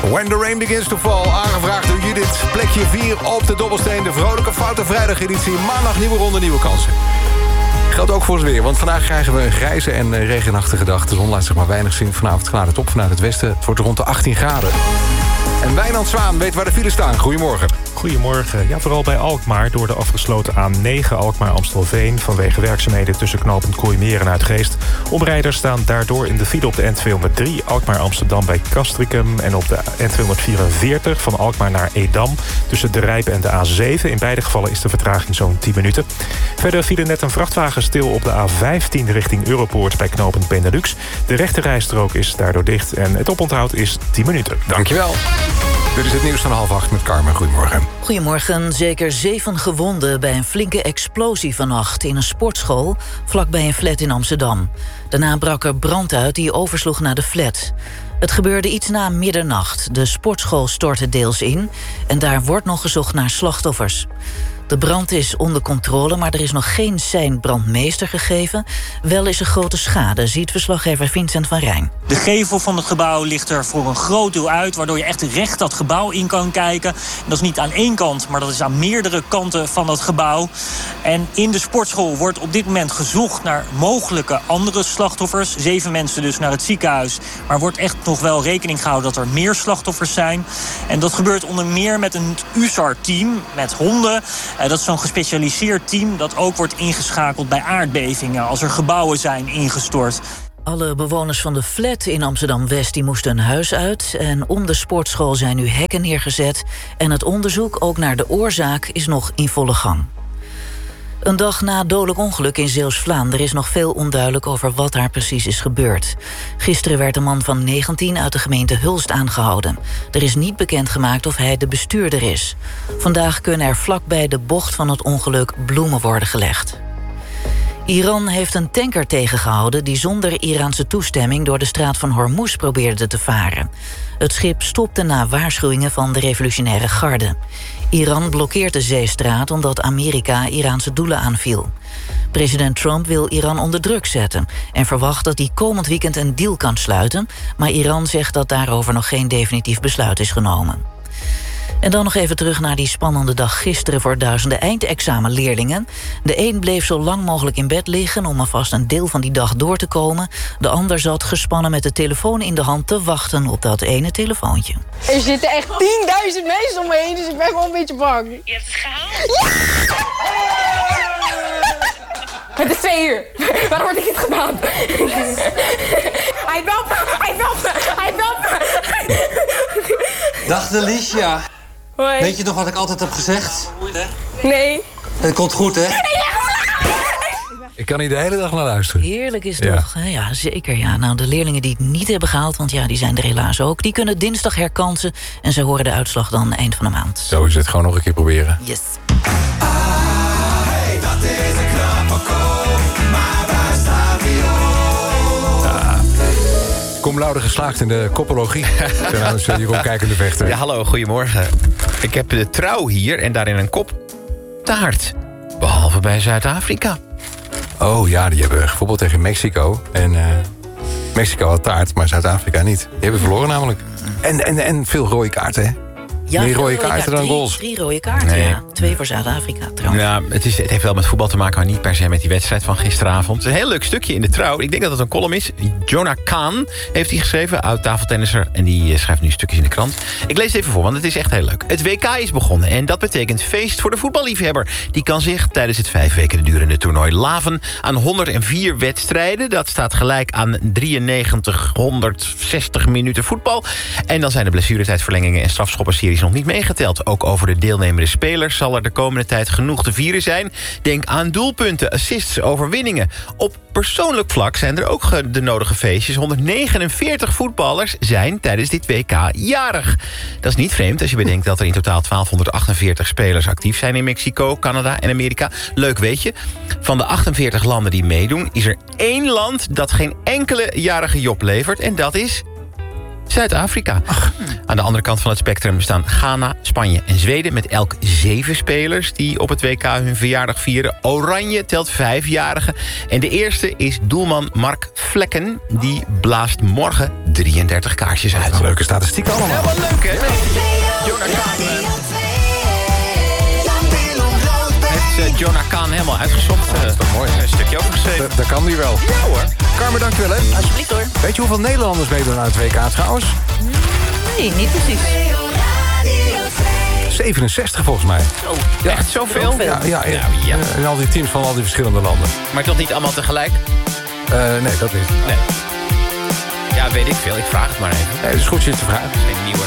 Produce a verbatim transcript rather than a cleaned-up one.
When the Rain Begins to Fall, aangevraagd door Judith. Plekje vier op de dobbelsteen. De vrolijke Foute Vrijdag-editie. Maandag nieuwe ronde, nieuwe kansen. Geldt ook voor het weer, want vandaag krijgen we een grijze en regenachtige dag. De zon laat zich maar weinig zien. Vanavond klaart het op vanuit het westen. Het wordt rond de achttien graden. En Wijnand Zwaan weet waar de files staan. Goedemorgen. Goedemorgen. Ja, vooral bij Alkmaar door de afgesloten A negen Alkmaar-Amstelveen... vanwege werkzaamheden tussen knooppunt Kooimeer en Uitgeest. Omrijders staan daardoor in de file op de N tweehonderddrie... Alkmaar-Amsterdam bij Castricum... en op de N tweehonderdvierenveertig van Alkmaar naar Edam... tussen De Rijp en de A zeven. In beide gevallen is de vertraging zo'n tien minuten. Verder viel net een vrachtwagen stil op de A vijftien richting Europoort... bij knooppunt Benelux. De rechterrijstrook is daardoor dicht en het oponthoud is tien minuten. Dankjewel. Dit is het nieuws van half acht met Carmen. Goedemorgen. Goedemorgen. Zeker zeven gewonden bij een flinke explosie vannacht... in een sportschool vlakbij een flat in Amsterdam. Daarna brak er brand uit die oversloeg naar de flat. Het gebeurde iets na middernacht. De sportschool stortte deels in... en daar wordt nog gezocht naar slachtoffers. De brand is onder controle, maar er is nog geen sein brandmeester gegeven. Wel is er grote schade, ziet verslaggever Vincent van Rijn. De gevel van het gebouw ligt er voor een groot deel uit... waardoor je echt recht dat gebouw in kan kijken. En dat is niet aan één kant, maar dat is aan meerdere kanten van het gebouw. En in de sportschool wordt op dit moment gezocht naar mogelijke andere slachtoffers. Zeven mensen dus naar het ziekenhuis. Maar wordt echt nog wel rekening gehouden dat er meer slachtoffers zijn. En dat gebeurt onder meer met een U S A R-team, met honden... Dat is zo'n gespecialiseerd team dat ook wordt ingeschakeld bij aardbevingen... als er gebouwen zijn ingestort. Alle bewoners van de flat in Amsterdam-West die moesten hun huis uit... en om de sportschool zijn nu hekken neergezet... en het onderzoek, ook naar de oorzaak, is nog in volle gang. Een dag na het dodelijk ongeluk in Zeeuws-Vlaanderen... is nog veel onduidelijk over wat daar precies is gebeurd. Gisteren werd een man van negentien uit de gemeente Hulst aangehouden. Er is niet bekendgemaakt of hij de bestuurder is. Vandaag kunnen er vlakbij de bocht van het ongeluk bloemen worden gelegd. Iran heeft een tanker tegengehouden... die zonder Iraanse toestemming door de straat van Hormuz probeerde te varen. Het schip stopte na waarschuwingen van de revolutionaire garde. Iran blokkeert de zeestraat omdat Amerika Iraanse doelen aanviel. President Trump wil Iran onder druk zetten... en verwacht dat hij komend weekend een deal kan sluiten... maar Iran zegt dat daarover nog geen definitief besluit is genomen. En dan nog even terug naar die spannende dag gisteren... voor duizenden eindexamenleerlingen. De een bleef zo lang mogelijk in bed liggen... om alvast een deel van die dag door te komen. De ander zat gespannen met de telefoon in de hand... te wachten op dat ene telefoontje. Er zitten echt tienduizend mensen om me heen... dus ik ben wel een beetje bang. Je hebt het gehaald? Ja! Het is twee uur. Waarom word ik dit gedaan? Hij belt me! Hij belt me! Hij belt me! Dag Delicia. Hoi. Weet je nog wat ik altijd heb gezegd? Nee. Het komt goed, hè? Ik kan niet de hele dag naar luisteren. Heerlijk is het Ja. toch? Hè? Ja, zeker. Ja. Nou, de leerlingen die het niet hebben gehaald... want ja, die zijn er helaas ook... die kunnen dinsdag herkansen... en ze horen de uitslag dan eind van de maand. Zo is het, gewoon nog een keer proberen. Yes. Hey, dat is een knappe koop, maar waar staat hij op? Cum laude geslaagd in de koppologie. Ten aanzien van Jeroen Kijkende Vechter. Ja, hallo, goedemorgen. Ik heb de Trouw hier en daarin een kop taart. Behalve bij Zuid-Afrika. Oh ja, die hebben gevoetbald tegen Mexico. En uh, Mexico had taart, maar Zuid-Afrika niet. Die hebben verloren namelijk. En, en, en veel rode kaarten, hè? Ja, Meer veel rode kaarten kaart- dan drie, goals. Drie rode kaarten, Nee. ja. Twee voor Zuid-Afrika, trouwens. Ja, het, is, het heeft wel met voetbal te maken, maar niet per se met die wedstrijd van gisteravond. Het is een heel leuk stukje in de Trouw. Ik denk dat het een column is. Jonah Khan heeft hij geschreven, oud-tafeltennisser. En die schrijft nu stukjes in de krant. Ik lees het even voor, want het is echt heel leuk. Het W K is begonnen en dat betekent feest voor de voetballiefhebber. Die kan zich tijdens het vijf weken durende toernooi laven aan honderdvier wedstrijden. Dat staat gelijk aan drieënnegentig honderdzestig minuten voetbal. En dan zijn de blessuretijdverlengingen en strafschopperseries nog niet meegeteld. Ook over de deelnemende spelers zal er de komende tijd genoeg te vieren zijn. Denk aan doelpunten, assists, overwinningen. Op persoonlijk vlak zijn er ook de nodige feestjes. honderdnegenenveertig voetballers zijn tijdens dit W K jarig. Dat is niet vreemd als je bedenkt dat er in totaal twaalfhonderdachtenveertig spelers actief zijn in Mexico, Canada en Amerika. Leuk weet je. Van de achtenveertig landen die meedoen is er één land dat geen enkele jarige job levert. En dat is Zuid-Afrika. Aan de andere kant van het spectrum staan Ghana, Spanje en Zweden... met elk zeven spelers die op het W K hun verjaardag vieren. Oranje telt vijfjarigen. En de eerste is doelman Mark Vlekken. Die blaast morgen drieëndertig kaarsjes uit. Een leuke statistiek allemaal. Ja, wat leuk, hè? Jonah Khan heeft uh, Jonah Khan helemaal uitgezocht. Dat is toch mooi. Een stukje over geschreven. Dat kan die wel. Ja hoor. Carmen, dankjewel, hè. Alsjeblieft hoor. Weet je hoeveel Nederlanders meedoen aan het W K trouwens? Nee, niet precies. zevenenzestig volgens mij. Oh, ja. Echt zoveel? Zoveel. Ja, ja, ja. Nou, ja. Uh, en al die teams van al die verschillende landen. Maar toch niet allemaal tegelijk? Uh, nee, dat niet. Nee. Ja, weet ik veel. Ik vraag het maar even. Nee, het is goed je het te vragen. Geen nieuwe.